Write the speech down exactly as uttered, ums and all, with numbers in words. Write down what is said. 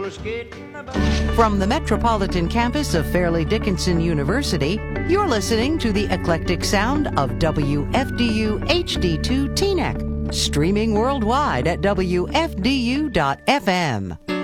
were skating about. From the metropolitan campus of Fairleigh Dickinson University, you're listening to the eclectic sound of W F D U H D two Teaneck, streaming worldwide at W F D U dot F M.